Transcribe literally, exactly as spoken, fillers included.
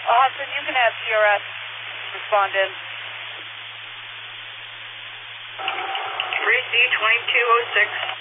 Austin, you can have C R S respond in. three C twenty-two oh six.